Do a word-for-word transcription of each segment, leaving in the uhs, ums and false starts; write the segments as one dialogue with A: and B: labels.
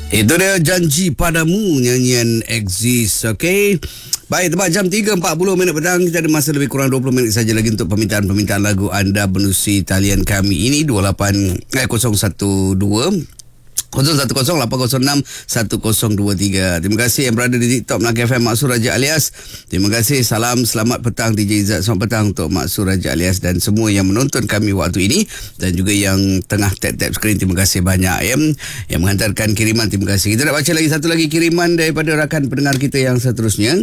A: Itu dia Janji Padamu, nyanyian Exist. Okey. Baik, tepat jam tiga empat puluh minit petang. Kita ada masa lebih kurang dua puluh minit saja lagi untuk permintaan-permintaan lagu anda menerusi talian kami ini dua lapan kosong satu dua kosong satu kosong lapan kosong enam satu kosong dua tiga. Terima kasih yang berada di TikTok Melaka F M Mak Sur Raja Alias. Terima kasih. Salam selamat petang D J Izzat. Selamat petang untuk Mak Sur Raja Alias dan semua yang menonton kami waktu ini dan juga yang tengah tap-tap skrin. Terima kasih banyak ya, yang menghantarkan kiriman. Terima kasih. Kita nak baca lagi satu lagi kiriman daripada rakan pendengar kita yang seterusnya.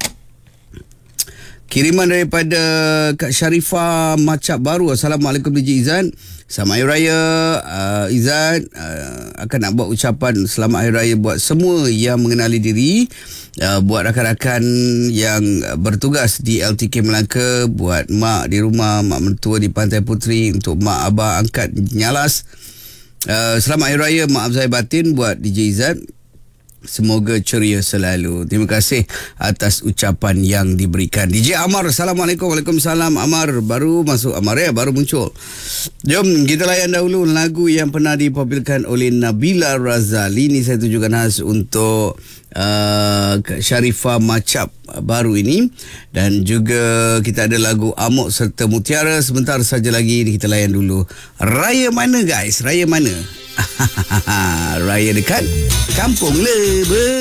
A: Kiriman daripada Kak Sharifah Macap Baru. Assalamualaikum D J Izzat. Selamat Hari Raya uh, Izzat. uh, Akan nak buat ucapan Selamat Hari Raya buat semua yang mengenali diri, uh, buat rakan-rakan yang bertugas di L T K Melaka, buat mak di rumah, mak mentua di Pantai Puteri, untuk mak abah angkat Nyalas. uh, Selamat Hari Raya maaf zahir batin buat D J Izzat. Semoga ceria selalu. Terima kasih atas ucapan yang diberikan. D J Amar. Assalamualaikum. Waalaikumsalam. Amar baru masuk. Amar ya baru muncul. Jom kita layan dahulu lagu yang pernah dipopularkan oleh Nabila Razali. Ini saya tujukan khas untuk uh, Sharifah Macap Baru ini. Dan juga kita ada lagu Amok serta Mutiara. Sebentar saja lagi kita layan dulu. Raya mana guys? Raya mana? Raya dekat kampung le.